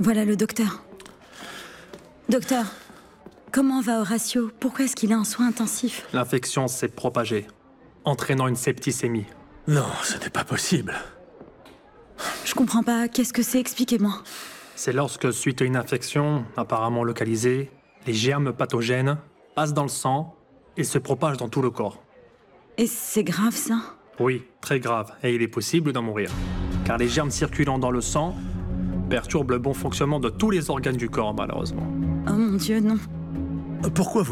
Voilà le docteur. Docteur, comment va Horatio? Pourquoi est-ce qu'il est en soins intensifs? L'infection s'est propagée, entraînant une septicémie. Non, ce n'est pas possible. Je comprends pas, qu'est-ce que c'est? Expliquez-moi. C'est lorsque, suite à une infection apparemment localisée, les germes pathogènes passent dans le sang et se propagent dans tout le corps. Et c'est grave ça? Oui, très grave, et il est possible d'en mourir. Car les germes circulant dans le sang perturbent le bon fonctionnement de tous les organes du corps, malheureusement. Oh mon Dieu, non. Pourquoi